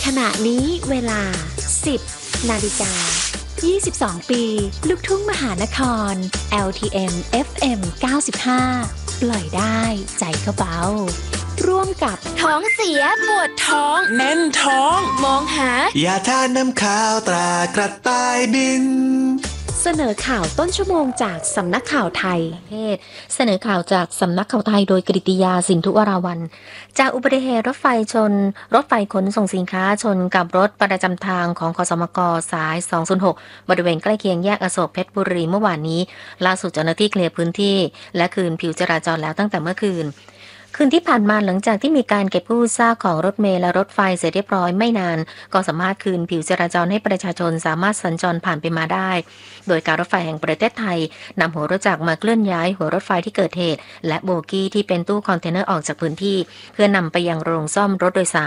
ขณะนี้เวลา 10 นาฬิกา 22 ปี ลูกทุ่งมหานคร LTM FM 95 ปล่อยได้ใจก็เบาร่วมกับท้องเสียปวดท้องแน่นท้องมองหายาทาน้ำข้าวตรากระต่ายบินเสนอข่าวต้นชั่วโมงจากสำนักข่าวไทยเสนอข่าวจากสำนักข่าวไทยโดยกฤติยาสินธุวราวัลย์จากอุบัติเหตุรถไฟขนส่งสินค้าชนกับรถประจำทางของคสมกสาย206บริเวณใกล้เคียงแยกอโศกเพชรบุรีเมื่อวานนี้ล่าสุดเจ้าหน้าที่เคลียร์พื้นที่และคืนผิวจราจรแล้วตั้งแต่เมื่อคืนที่ผ่านมาหลังจากที่มีการเก็บกู้ซากของรถเมล์และรถไฟเสร็จเรียบร้อยไม่นานก็สามารถคืนผิวจราจรให้ประชาชนสามารถสัญจรผ่านไปมาได้โดยการรถไฟแห่งประเทศไทยนำหัวรถจักรมาเคลื่อนย้ายหัวรถไฟที่เกิดเหตุและโบกี้ที่เป็นตู้คอนเทนเนอร์ออกจากพื้นที่เพื่อนำไปยังโรงซ่อมรถโดยสาร